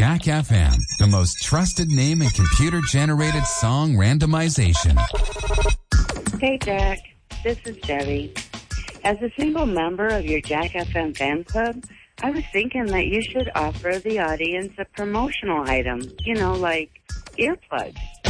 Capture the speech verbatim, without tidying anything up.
Jack F M, the most trusted name in computer-generated song randomization. Hey, Jack. This is Debbie. As a single member of your Jack F M fan club, I was thinking that you should offer the audience a promotional item, you know, like earplugs.